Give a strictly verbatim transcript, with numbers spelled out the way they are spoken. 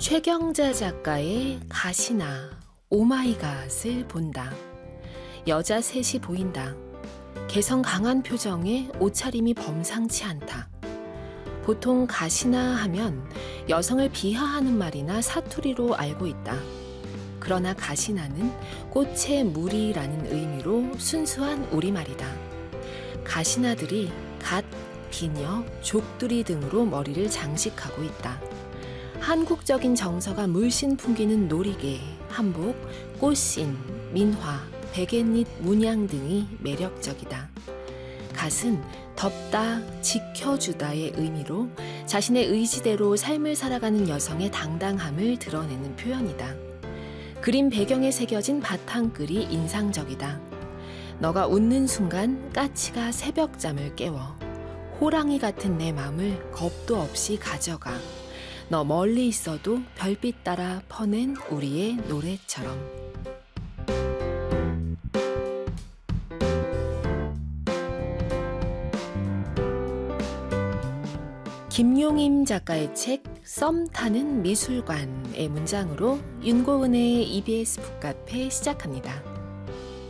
최경자 작가의 가시나 오마이갓을 본다. 여자 셋이 보인다. 개성 강한 표정에 옷차림이 범상치 않다. 보통 가시나 하면 여성을 비하하는 말이나 사투리로 알고 있다. 그러나 가시나는 꽃의 무리라는 의미로 순수한 우리말이다. 가시나들이 갓, 비녀, 족두리 등으로 머리를 장식하고 있다. 한국적인 정서가 물씬 풍기는 놀이개, 한복, 꽃신, 민화, 베갯잎, 문양 등이 매력적이다. 갓은 덮다, 지켜주다의 의미로 자신의 의지대로 삶을 살아가는 여성의 당당함을 드러내는 표현이다. 그림 배경에 새겨진 바탕글이 인상적이다. 너가 웃는 순간 까치가 새벽잠을 깨워 호랑이 같은 내 맘을 겁도 없이 가져가. 너 멀리 있어도 별빛 따라 퍼낸 우리의 노래처럼. 김용임 작가의 책 썸 타는 미술관의 문장으로 윤고은의 이비에스 북카페 시작합니다.